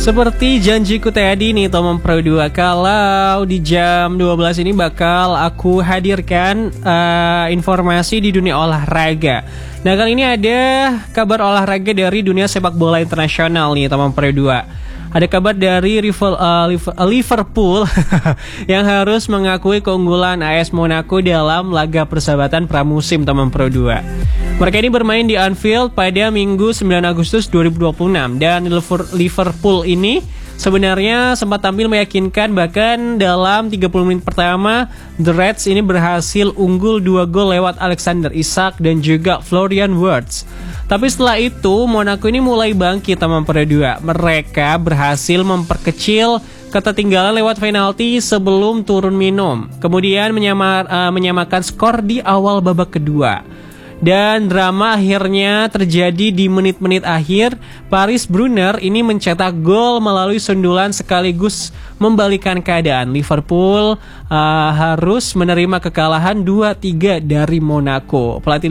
Seperti janjiku tadi nih teman Pro 2, kalau di jam 12 ini bakal aku hadirkan informasi di dunia olahraga. Nah, kali ini ada kabar olahraga dari dunia sepak bola internasional nih teman Pro 2. Ada kabar dari Liverpool yang harus mengakui keunggulan AS Monaco dalam laga persahabatan pramusim teman Pro 2. Mereka ini bermain di Anfield pada Minggu 9 Agustus 2026 dan Liverpool ini sebenarnya sempat tampil meyakinkan, bahkan dalam 30 menit pertama The Reds ini berhasil unggul 2 gol lewat Alexander Isak dan juga Florian Wirtz. Tapi setelah itu Monaco ini mulai bangkit teman Pro 2. Mereka berhasil memperkecil ketertinggalan lewat penalti sebelum turun minum. Kemudian menyamakan skor di awal babak kedua. Dan drama akhirnya terjadi di menit-menit akhir. Paris Brunner ini mencetak gol melalui sundulan sekaligus membalikan keadaan. Liverpool harus menerima kekalahan 2-3 dari Monaco. Pelatih